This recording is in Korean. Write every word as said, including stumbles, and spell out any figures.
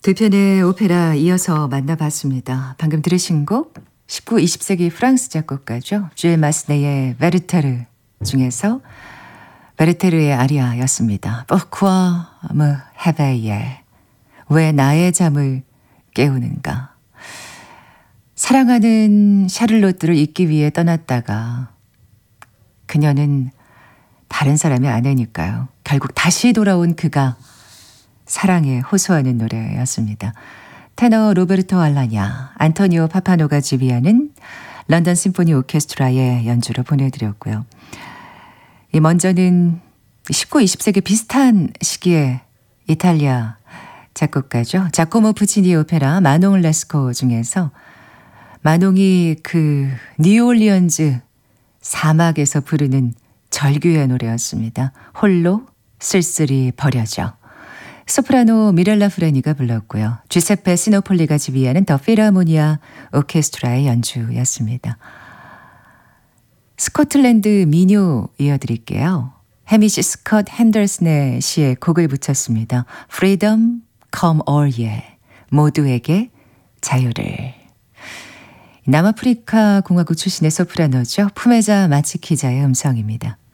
두 편의 오페라 이어서 만나봤습니다. 방금 들으신 곡 십구, 이십 세기 프랑스 작곡가죠. 주엘 마스네의 베르테르 중에서 베르테르의 아리아였습니다. Pourquoi me réveiller? 왜 나의 잠을 깨우는가? 사랑하는 샤를로트를 잊기 위해 떠났다가 그녀는 다른 사람의 아내니까요. 결국 다시 돌아온 그가 사랑에 호소하는 노래였습니다. 테너 로베르토 알라냐, 안토니오 파파노가 지휘하는 런던 심포니 오케스트라의 연주로 보내드렸고요. 이 먼저는 십구, 이십 세기 비슷한 시기에 이탈리아 작곡가죠. 자코모 푸치니 오페라 마농 레스코 중에서 마농이 그 뉴올리언즈 사막에서 부르는 절규의 노래였습니다. 홀로 쓸쓸히 버려져. 소프라노 미렐라 프레니가 불렀고요. 주세페 시노폴리가 지휘하는 더 필하모니아 오케스트라의 연주였습니다. 스코틀랜드 민요 이어드릴게요. 해미시 스콧 핸더슨의 시에 곡을 붙였습니다. Freedom come all ye. 모두에게 자유를. 남아프리카 공화국 출신의 소프라노죠. 푸메자 마치키자의 음성입니다.